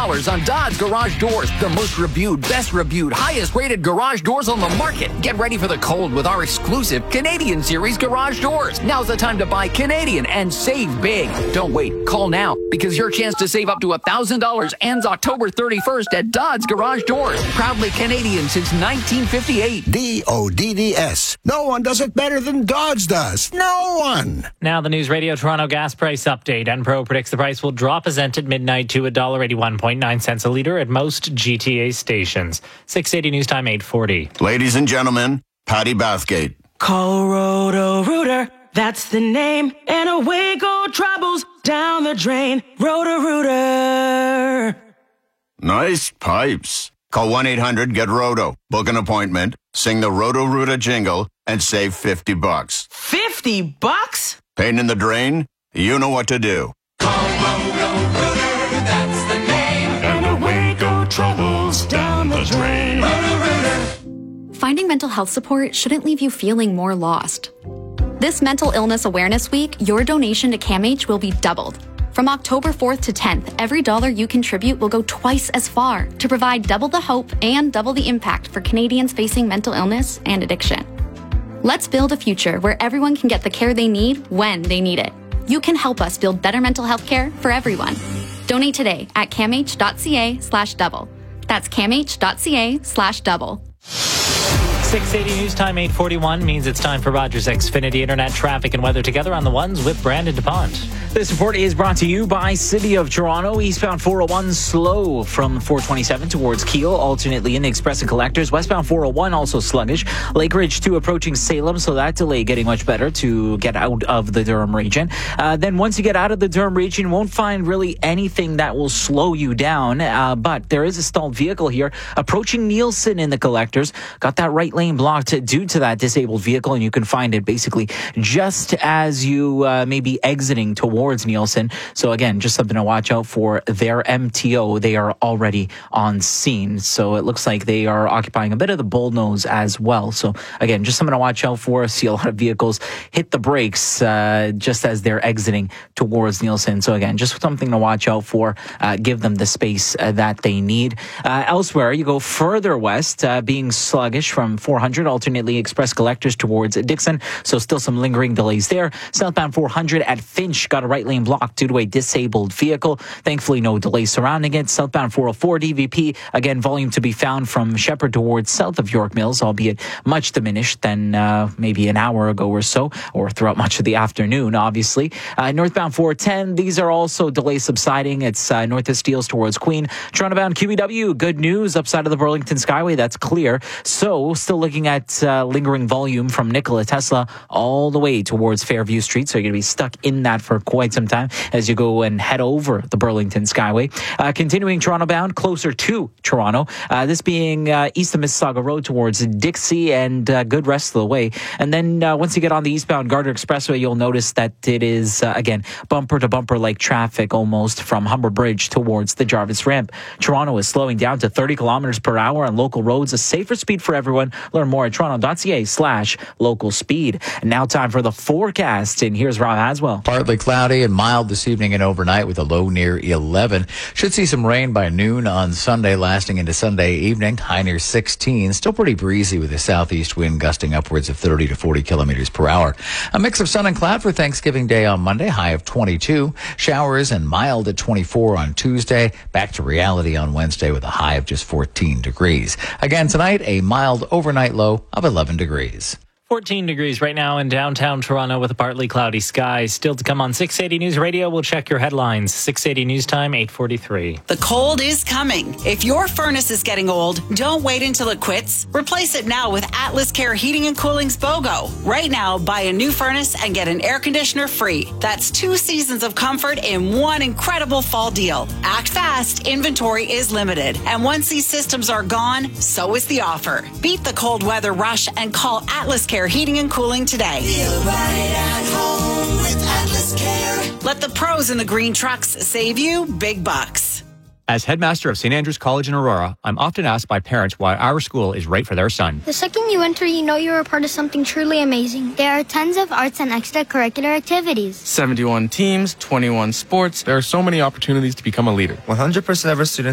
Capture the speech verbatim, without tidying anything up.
dollars on Dodds Garage Doors, the most reviewed, best reviewed, highest rated garage doors on the market. Get ready for the cold with our exclusive Canadian Series garage doors. Now's the time to buy Canadian and save big. Don't wait. Call now because your chance to save up to one thousand dollars ends October thirty-first at Dodds Garage Doors. Proudly Canadian since nineteen fifty-eight. D O D D S. No one does it better than Dodds does. No one. Now the News Radio Toronto gas price update. Enpro predicts the price will drop as at midnight to one dollar eighty-one point nine cents a litre at most G T A stations. six eighty News Time, eight forty. Ladies and gentlemen, Patty Bathgate. Call Roto-Rooter, that's the name, and away go troubles down the drain. Roto-Rooter. Nice pipes. Call one eight hundred get roto. Book an appointment, sing the Roto-Rooter jingle, and save fifty bucks. fifty bucks? Pain in the drain? You know what to do. Call Roto-Rooter, that's the name. And away go troubles down the drain. Roto-Rooter. Finding mental health support shouldn't leave you feeling more lost. This Mental Illness Awareness Week, your donation to CAMH will be doubled. From October fourth to tenth, every dollar you contribute will go twice as far to provide double the hope and double the impact for Canadians facing mental illness and addiction. Let's build a future where everyone can get the care they need when they need it. You can help us build better mental health care for everyone. Donate today at camh.ca slash double. That's camh.ca slash double. six eighty News Time, eight forty-one means it's time for Rogers Xfinity Internet traffic and weather together on the ones with Brandon DuPont. This report is brought to you by City of Toronto. Eastbound four oh one slow from four twenty-seven towards Keele, alternately in Express and Collectors. Westbound four oh one also sluggish. Lake Ridge two approaching Salem, so that delay getting much better to get out of the Durham region. Uh, then once you get out of the Durham region, you won't find really anything that will slow you down. Uh, but there is a stalled vehicle here approaching Nielsen in the Collectors. Got that right lane blocked due to that disabled vehicle, and you can find it basically just as you uh, may be exiting towards Nielsen. So again, just something to watch out for. Their M T O, they are already on scene. So it looks like they are occupying a bit of the bullnose as well. So again, just something to watch out for. See a lot of vehicles hit the brakes uh, just as they're exiting towards Nielsen. So again, just something to watch out for. Uh, give them the space uh, that they need. Uh, elsewhere, you go further west, uh, being sluggish from four hundred, alternately Express Collectors towards Dixon. So still some lingering delays there. Southbound four hundred at Finch got a right lane blocked due to a disabled vehicle. Thankfully, no delays surrounding it. Southbound four oh four D V P, again, volume to be found from Shepherd towards south of York Mills, albeit much diminished than uh, maybe an hour ago or so, or throughout much of the afternoon, obviously. Uh, northbound four ten, these are also delays subsiding. It's uh, north of Steeles towards Queen. Toronto-bound Q B W, good news, upside of the Burlington Skyway, that's clear. So, still looking at uh, lingering volume from Nikola Tesla all the way towards Fairview Street, so you're going to be stuck in that for quite some time as you go and head over the Burlington Skyway. Uh, continuing Toronto bound, closer to Toronto. Uh, this being uh, east of Mississauga Road towards Dixie, and uh, good rest of the way. And then uh, once you get on the eastbound Gardner Expressway, you'll notice that it is, uh, again, bumper to bumper like traffic almost from Humber Bridge towards the Jarvis Ramp. Toronto is slowing down to thirty kilometers per hour on local roads, a safer speed for everyone. Learn more at toronto.ca slash local speed. And now time for the forecast, and here's Rob Haswell. Partly cloudy and mild this evening and overnight with a low near eleven. Should see some rain by noon on Sunday, lasting into Sunday evening. High near sixteen. Still pretty breezy with a southeast wind gusting upwards of thirty to forty kilometers per hour. A mix of sun and cloud for Thanksgiving Day on Monday. High of twenty-two. Showers and mild at twenty-four on Tuesday. Back to reality on Wednesday with a high of just fourteen degrees. Again tonight, a mild overnight low of eleven degrees. fourteen degrees right now in downtown Toronto with a partly cloudy sky. Still to come on six eighty News Radio. We'll check your headlines. six eighty News Time, eight forty-three. The cold is coming. If your furnace is getting old, don't wait until it quits. Replace it now with Atlas Care Heating and Cooling's BOGO. Right now, buy a new furnace and get an air conditioner free. That's two seasons of comfort in one incredible fall deal. Act fast. Inventory is limited. And once these systems are gone, so is the offer. Beat the cold weather rush and call Atlas Care Heating and Cooling today. Feel right at home with Atlas Care. Let the pros in the green trucks save you big bucks. As headmaster of Saint Andrews College in Aurora, I'm often asked by parents why our school is right for their son. The second you enter, you know you're a part of something truly amazing. There are tons of arts and extracurricular activities. seventy-one teams, twenty-one sports. There are so many opportunities to become a leader. one hundred percent of our students